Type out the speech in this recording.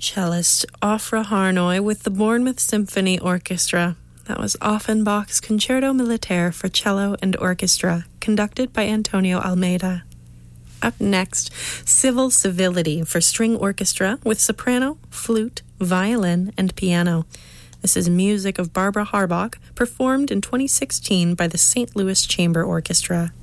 Cellist Ofra Harnoy with the Bournemouth Symphony Orchestra. That was Offenbach's Concerto Militaire for cello and orchestra, conducted by Antonio Almeida. Up next, Civil Civility for string orchestra with soprano, flute, violin, and piano. This is music of Barbara Harbach, performed in 2016 by the St. Louis Chamber Orchestra.